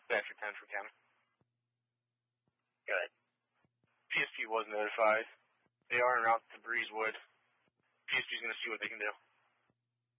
After 10 for Ken. Good. PSP was notified. They are en route to Breezewood. PSP's going to see what they can do.